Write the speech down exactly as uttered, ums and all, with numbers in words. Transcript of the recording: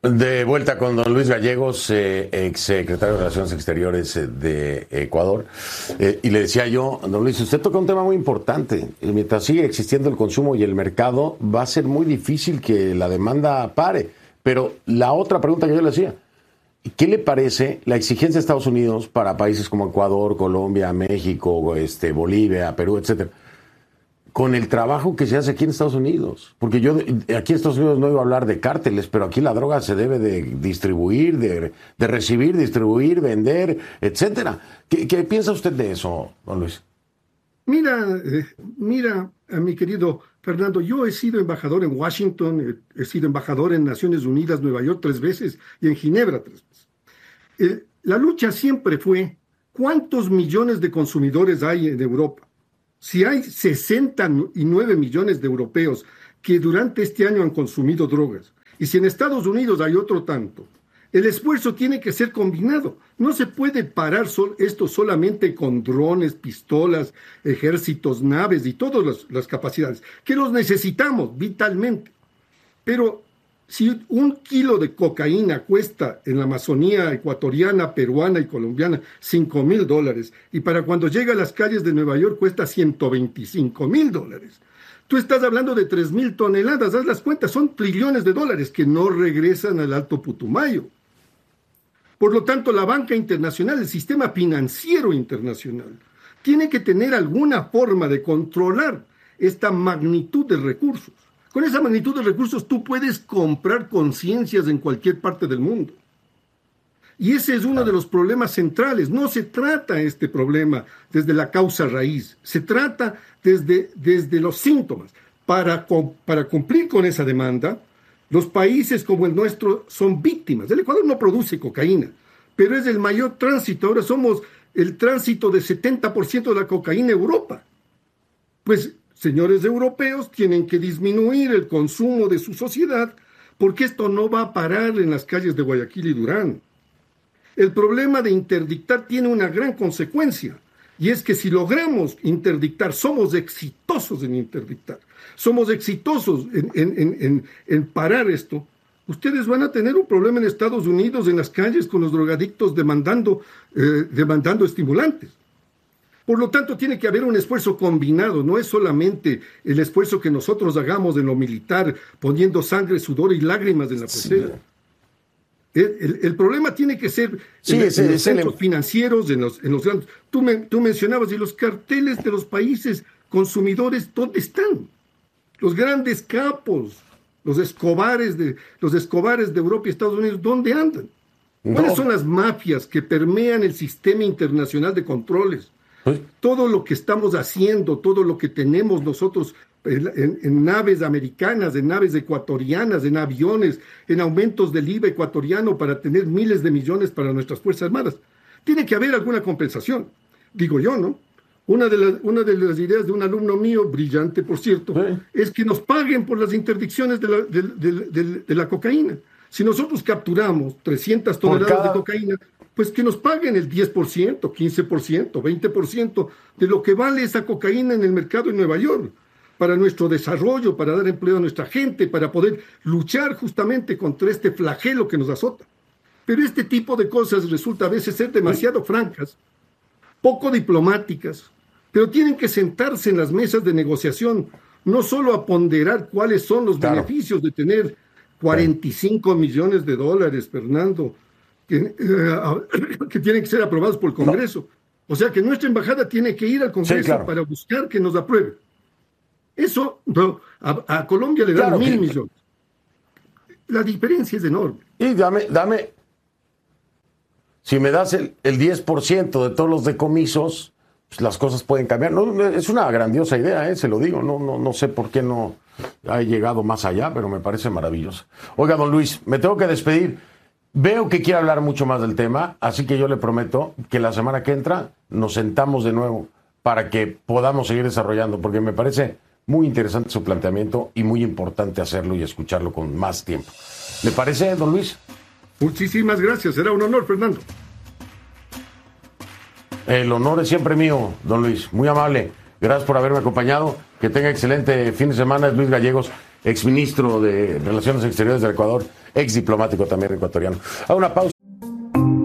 De vuelta con don Luis Gallegos, eh, ex secretario de Relaciones Exteriores eh, de Ecuador. Eh, y le decía yo, don Luis, usted toca un tema muy importante. Y mientras sigue existiendo el consumo y el mercado, va a ser muy difícil que la demanda pare. Pero la otra pregunta que yo le hacía, ¿qué le parece la exigencia de Estados Unidos para países como Ecuador, Colombia, México, este, Bolivia, Perú, etcétera? Con el trabajo que se hace aquí en Estados Unidos. Porque yo aquí en Estados Unidos no iba a hablar de cárteles, pero aquí la droga se debe de distribuir, de, de recibir, distribuir, vender, etcétera. ¿Qué, qué piensa usted de eso, don Luis? Mira, eh, mira, eh, mi querido Fernando, yo he sido embajador en Washington, he, he sido embajador en Naciones Unidas, Nueva York tres veces y en Ginebra tres veces. Eh, la lucha siempre fue, ¿cuántos millones de consumidores hay en Europa? Si hay sesenta y nueve millones de europeos que durante este año han consumido drogas, y si en Estados Unidos hay otro tanto, el esfuerzo tiene que ser combinado. No se puede parar sol, esto solamente con drones, pistolas, ejércitos, naves y todas las, las capacidades, que los necesitamos vitalmente. Pero si un kilo de cocaína cuesta en la Amazonía ecuatoriana, peruana y colombiana cinco mil dólares, y para cuando llega a las calles de Nueva York cuesta ciento veinticinco mil dólares, tú estás hablando de tres mil toneladas, haz las cuentas, son trillones de dólares que no regresan al Alto Putumayo. Por lo tanto, la banca internacional, el sistema financiero internacional, tiene que tener alguna forma de controlar esta magnitud de recursos. Con esa magnitud de recursos tú puedes comprar conciencias en cualquier parte del mundo. Y ese es uno de los problemas centrales. No se trata este problema desde la causa raíz, se trata desde, desde los síntomas. Para, para cumplir con esa demanda, los países como el nuestro son víctimas. El Ecuador no produce cocaína, pero es el mayor tránsito. Ahora somos el tránsito de setenta por ciento de la cocaína en Europa. Pues, señores europeos, tienen que disminuir el consumo de su sociedad porque esto no va a parar en las calles de Guayaquil y Durán. El problema de interdictar tiene una gran consecuencia, y es que si logramos interdictar, somos exitosos en interdictar, somos exitosos en, en, en, en, en parar esto, ustedes van a tener un problema en Estados Unidos, en las calles, con los drogadictos demandando, eh, demandando estimulantes. Por lo tanto, tiene que haber un esfuerzo combinado, no es solamente el esfuerzo que nosotros hagamos en lo militar, poniendo sangre, sudor y lágrimas en la pecera. Sí. El, el, el problema tiene que ser sí, en, ese, en los ese centros le... financieros, en los, en los grandes. Tú, me, tú mencionabas, y los carteles de los países consumidores, ¿dónde están? Los grandes capos, los escobares de, los escobares de Europa y Estados Unidos, ¿dónde andan? No. ¿Cuáles son las mafias que permean el sistema internacional de controles? ¿Sí? Todo lo que estamos haciendo, todo lo que tenemos nosotros en, en, en naves americanas, en naves ecuatorianas, en aviones, en aumentos del I V A ecuatoriano para tener miles de millones para nuestras Fuerzas Armadas. Tiene que haber alguna compensación, digo yo, ¿no? Una de, la, una de las ideas de un alumno mío, brillante por cierto, ¿sí? Es que nos paguen por las interdicciones de la, de, de, de, de la cocaína. Si nosotros capturamos trescientas toneladas cada... de cocaína, pues que nos paguen el diez por ciento, quince por ciento, veinte por ciento de lo que vale esa cocaína en el mercado en Nueva York, para nuestro desarrollo, para dar empleo a nuestra gente, para poder luchar justamente contra este flagelo que nos azota. Pero este tipo de cosas resulta a veces ser demasiado francas, poco diplomáticas, pero tienen que sentarse en las mesas de negociación, no solo a ponderar cuáles son los claro. beneficios de tener cuarenta y cinco millones de dólares, Fernando, que, eh, que tienen que ser aprobados por el Congreso. No. O sea que nuestra embajada tiene que ir al Congreso sí, claro. para buscar que nos apruebe. Eso no, a, a Colombia le dan claro mil que... millones. La diferencia es enorme. Y dame, dame, si me das el, el diez por ciento de todos los decomisos, pues las cosas pueden cambiar. No, es una grandiosa idea, ¿eh? Se lo digo. No, no, no sé por qué no ha llegado más allá, pero me parece maravilloso. Oiga, don Luis, me tengo que despedir. Veo que quiere hablar mucho más del tema, así que yo le prometo que la semana que entra nos sentamos de nuevo para que podamos seguir desarrollando, porque me parece muy interesante su planteamiento y muy importante hacerlo y escucharlo con más tiempo. ¿Le parece, don Luis? Muchísimas gracias, será un honor, Fernando. El honor es siempre mío, don Luis, muy amable. Gracias por haberme acompañado. Que tenga excelente fin de semana. Es Luis Gallegos, exministro de Relaciones Exteriores del Ecuador, ex diplomático también ecuatoriano. A una pausa.